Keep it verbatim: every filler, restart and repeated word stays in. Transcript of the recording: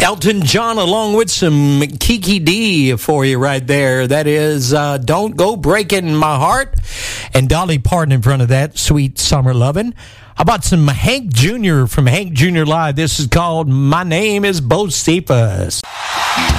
Elton John along with some Kiki D for you right there. That is uh, Don't Go Breaking My Heart. And Dolly Parton in front of that, Sweet Summer Lovin'. How about some Hank Junior from Hank Junior Live? This is called My Name is Bocephus.